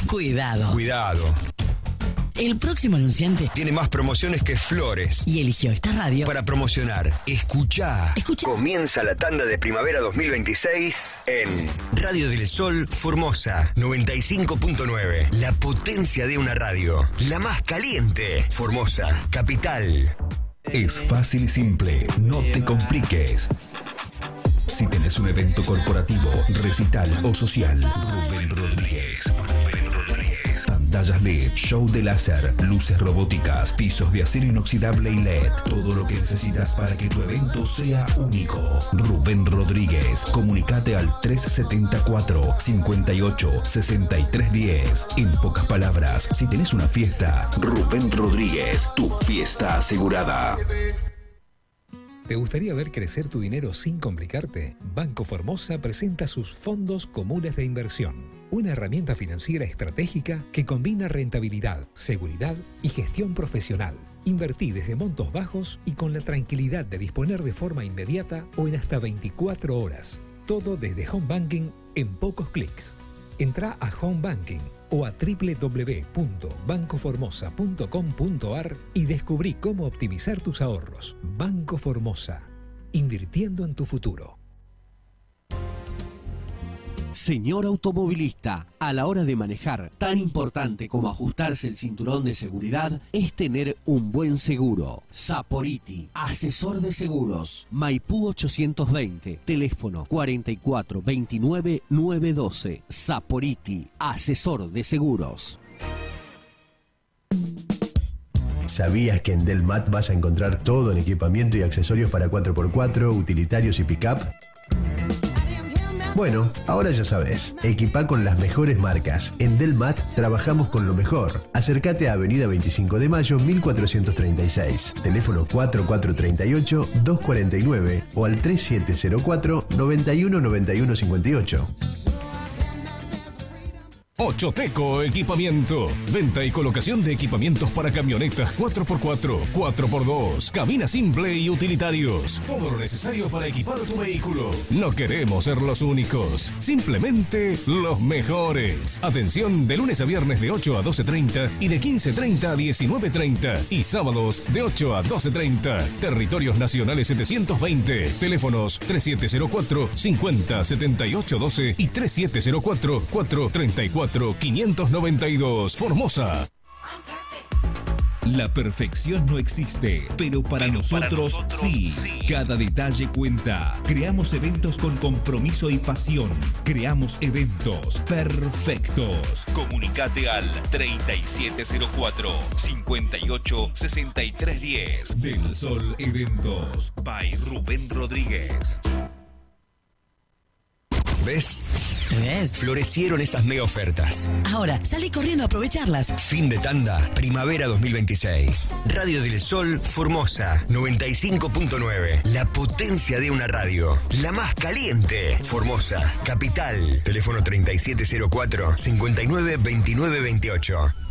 Cuidado. Cuidado. El próximo anunciante Tiene más promociones que flores. y eligió esta radio Para promocionar, escuchá. Escucha. Comienza la tanda de primavera 2026 en Radio del Sol Formosa 95.9. La potencia de una radio. La más caliente. Formosa, capital. Es fácil y simple, no te compliques. Si tenés un evento corporativo, recital o social, Rubén Rodríguez. Pantallas LED, show de láser, luces robóticas, pisos de acero inoxidable y LED. Todo lo que necesitas para que tu evento sea único. Rubén Rodríguez. Comunicate al 374-58-6310. En pocas palabras, si tenés una fiesta, Rubén Rodríguez, tu fiesta asegurada. ¿Te gustaría ver crecer tu dinero sin complicarte? Banco Formosa presenta sus fondos comunes de inversión, una herramienta financiera estratégica que combina rentabilidad, seguridad y gestión profesional. Invertí desde montos bajos y con la tranquilidad de disponer de forma inmediata o en hasta 24 horas. Todo desde Home Banking en pocos clics. Entrá a Home Banking o a www.bancoformosa.com.ar y descubrí cómo optimizar tus ahorros. Banco Formosa, invirtiendo en tu futuro. Señor automovilista, a la hora de manejar, tan importante como ajustarse el cinturón de seguridad es tener un buen seguro. Saporiti, asesor de seguros. Maipú 820, teléfono 44 29 912. Saporiti, asesor de seguros. ¿Sabías que en Delmat vas a encontrar todo en equipamiento y accesorios para 4x4, utilitarios y pick-up? Bueno, ahora ya sabes, equipá con las mejores marcas. En Delmat trabajamos con lo mejor. Acércate a Avenida 25 de Mayo 1436, teléfono 4438-249 o al 3704-919158. Ochoteco Equipamiento. Venta y colocación de equipamientos para camionetas 4x4, 4x2, cabina simple y utilitarios. Todo lo necesario para equipar tu vehículo. No queremos ser los únicos, simplemente los mejores. Atención de lunes a viernes de 8 a 12:30 y de 15:30 a 19:30 y sábados de 8 a 12:30. Territorios nacionales 720. Teléfonos 3704-507812 y 3704-434-592. Formosa. La perfección no existe, pero para nosotros sí. Cada detalle cuenta. Creamos eventos con compromiso y pasión. Creamos eventos perfectos. Comunicate al 3704-586310. Del Sol Eventos by Rubén Rodríguez. ¿Ves? ¿Ves? Florecieron esas mega ofertas. Ahora, salí corriendo a aprovecharlas. Fin de tanda, primavera 2026. Radio del Sol Formosa 95.9. La potencia de una radio. La más caliente. Formosa, capital. Teléfono 3704-592928.